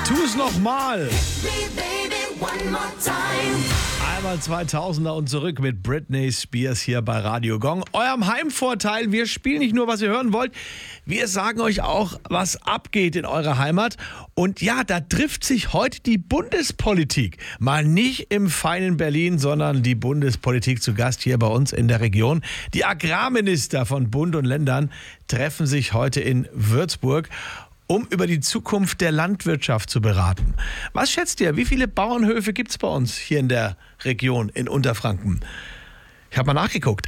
Tu's nochmal. Einmal 2000er und zurück mit Britney Spears hier bei Radio Gong. Eurem Heimvorteil, wir spielen nicht nur, was ihr hören wollt, wir sagen euch auch, was abgeht in eurer Heimat. Und ja, da trifft sich heute die Bundespolitik. Mal nicht im feinen Berlin, sondern die Bundespolitik zu Gast hier bei uns in der Region. Die Agrarminister von Bund und Ländern treffen sich heute in Würzburg, um über die Zukunft der Landwirtschaft zu beraten. Was schätzt ihr, wie viele Bauernhöfe gibt es bei uns hier in der Region in Unterfranken? Ich habe mal nachgeguckt.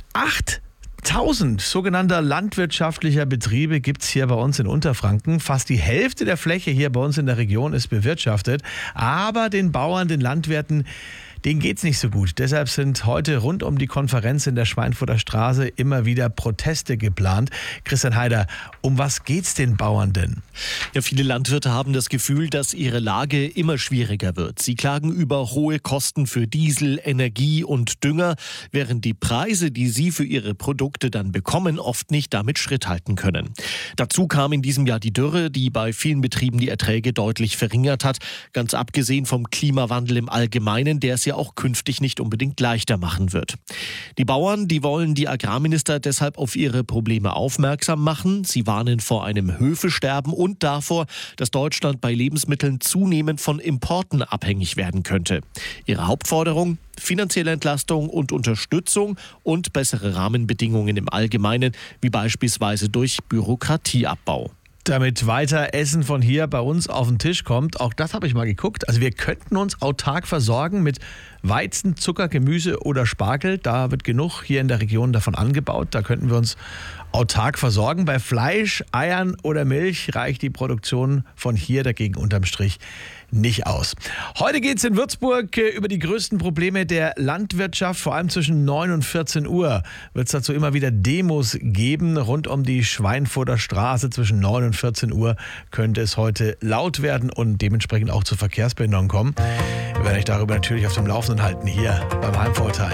8000 sogenannter landwirtschaftlicher Betriebe gibt es hier bei uns in Unterfranken. Fast die Hälfte der Fläche hier bei uns in der Region ist bewirtschaftet. Aber den Bauern, den Landwirten, denen geht's nicht so gut. Deshalb sind heute rund um die Konferenz in der Schweinfurter Straße immer wieder Proteste geplant. Christian Heider, um was geht's den Bauern denn? Ja, viele Landwirte haben das Gefühl, dass ihre Lage immer schwieriger wird. Sie klagen über hohe Kosten für Diesel, Energie und Dünger, während die Preise, die sie für ihre Produkte dann bekommen, oft nicht damit Schritt halten können. Dazu kam in diesem Jahr die Dürre, die bei vielen Betrieben die Erträge deutlich verringert hat. Ganz abgesehen vom Klimawandel im Allgemeinen, der es ja auch künftig nicht unbedingt leichter machen wird. Die Bauern, die wollen die Agrarminister deshalb auf ihre Probleme aufmerksam machen. Sie warnen vor einem Höfesterben und davor, dass Deutschland bei Lebensmitteln zunehmend von Importen abhängig werden könnte. Ihre Hauptforderung: finanzielle Entlastung und Unterstützung und bessere Rahmenbedingungen im Allgemeinen, wie beispielsweise durch Bürokratieabbau. Damit weiter Essen von hier bei uns auf den Tisch kommt, auch das habe ich mal geguckt. Also wir könnten uns autark versorgen mit Weizen, Zucker, Gemüse oder Spargel. Da wird genug hier in der Region davon angebaut. Da könnten wir uns autark versorgen. Bei Fleisch, Eiern oder Milch reicht die Produktion von hier dagegen unterm Strich nicht aus. Heute geht es in Würzburg über die größten Probleme der Landwirtschaft. Vor allem zwischen 9 und 14 Uhr wird es dazu immer wieder Demos geben. Rund um die Schweinfurter Straße zwischen 9 und 14 Uhr könnte es heute laut werden und dementsprechend auch zu Verkehrsbehinderungen kommen. Wir werden euch darüber natürlich auf dem Laufenden halten hier beim Heimvorteil.